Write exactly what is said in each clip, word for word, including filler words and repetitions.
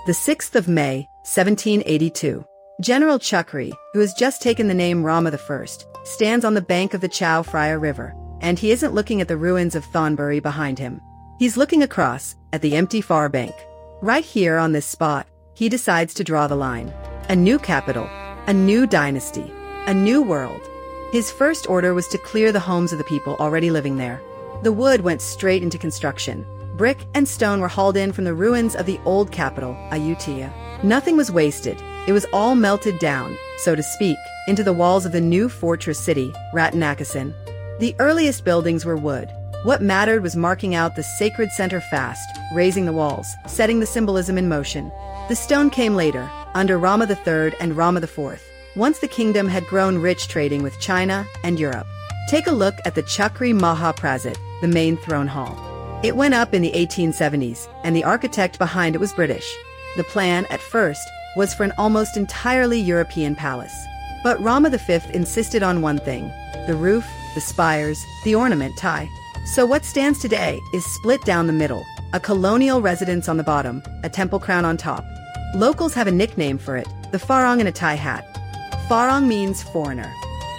The sixth of May, seventeen eighty-two. General Chakri, who has just taken the name Rama the First, stands on the bank of the Chao Phraya River, and he isn't looking at the ruins of Thonburi behind him. He's looking across, at the empty far bank. Right here on this spot, he decides to draw the line. A new capital, a new dynasty, a new world. His first order was to clear the homes of the people already living there. The wood went straight into construction. Brick and stone were hauled in from the ruins of the old capital, Ayutthaya. Nothing was wasted. It was all melted down, so to speak, into the walls of the new fortress city, Rattanakosin. The earliest buildings were wood. What mattered was marking out the sacred center fast, raising the walls, setting the symbolism in motion. The stone came later, under Rama the Third and Rama the Fourth, once the kingdom had grown rich trading with China and Europe. Take a look at the Chakri Mahaprasat, the main throne hall. It went up in the eighteen seventies, and the architect behind it was British. The plan, at first, was for an almost entirely European palace. But Rama the Fifth insisted on one thing: the roof, the spires, the ornament tie. So what stands today is split down the middle, a colonial residence on the bottom, a temple crown on top. Locals have a nickname for it, the Farang in a tie hat. Farang means foreigner.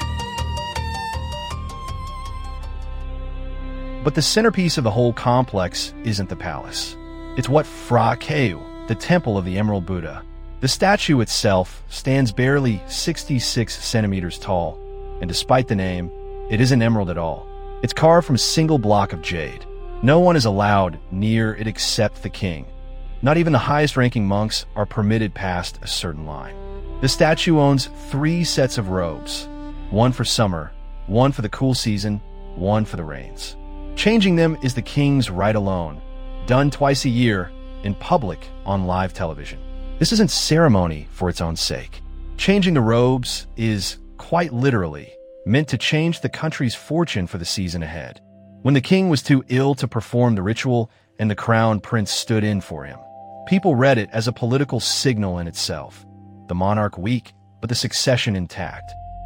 But the centerpiece of the whole complex isn't the palace. It's what Phra Kaew, the temple of the Emerald Buddha. The statue itself stands barely sixty-six centimeters tall, and despite the name, it isn't emerald at all. It's carved from a single block of jade. No one is allowed near it except the king. Not even the highest-ranking monks are permitted past a certain line. The statue owns three sets of robes, one for summer, one for the cool season, one for the rains. Changing them is the king's right alone, done twice a year, in public on live television. This isn't ceremony for its own sake. Changing the robes is, quite literally, meant to change the country's fortune for the season ahead. When the king was too ill to perform the ritual and the crown prince stood in for him, people read it as a political signal in itself. The monarch weak, but the succession intact.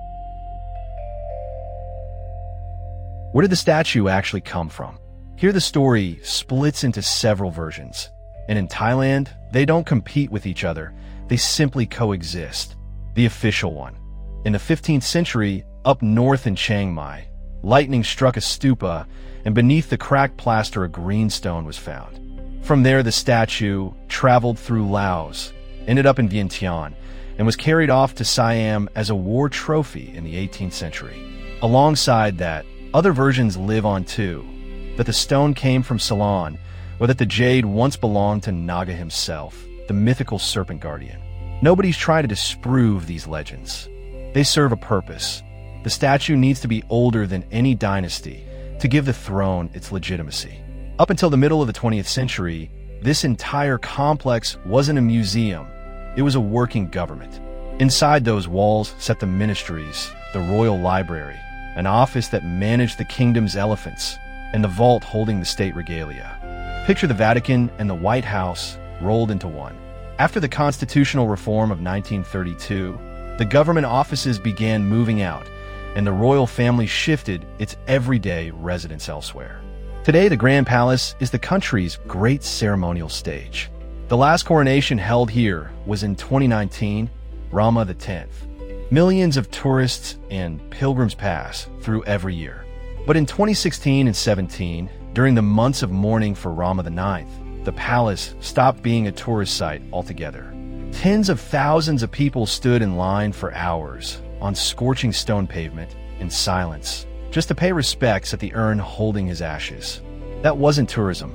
Where did the statue actually come from? Here the story splits into several versions. And in Thailand, they don't compete with each other. They simply coexist. The official one. In the fifteenth century, up north in Chiang Mai, lightning struck a stupa, and beneath the cracked plaster a green stone was found. From there, the statue traveled through Laos, ended up in Vientiane, and was carried off to Siam as a war trophy in the eighteenth century. Alongside that, other versions live on too, that the stone came from Ceylon, or that the jade once belonged to Naga himself, the mythical serpent guardian. Nobody's tried to disprove these legends. They serve a purpose. The statue needs to be older than any dynasty to give the throne its legitimacy. Up until the middle of the twentieth century, this entire complex wasn't a museum. It was a working government. Inside those walls sat the ministries, the royal library, an office that managed the kingdom's elephants, and the vault holding the state regalia. Picture the Vatican and the White House rolled into one. After the constitutional reform of nineteen thirty-two, the government offices began moving out, and the royal family shifted its everyday residence elsewhere. Today, the Grand Palace is the country's great ceremonial stage. The last coronation held here was in twenty nineteen, Rama the tenth. Millions of tourists and pilgrims pass through every year. But in twenty sixteen and seventeen, during the months of mourning for Rama the ninth, the palace stopped being a tourist site altogether. Tens of thousands of people stood in line for hours on scorching stone pavement in silence, just to pay respects at the urn holding his ashes. That wasn't tourism.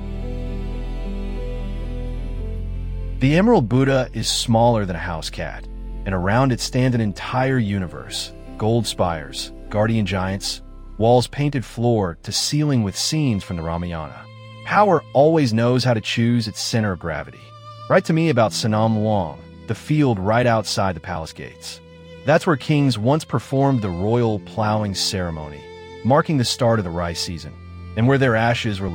The Emerald Buddha is smaller than a house cat, and around it stand an entire universe. Gold spires, guardian giants, walls painted floor to ceiling with scenes from the Ramayana. Power always knows how to choose its center of gravity. Write to me about Sanam Luang, the field right outside the palace gates. That's where kings once performed the royal plowing ceremony, marking the start of the rice season, and where their ashes were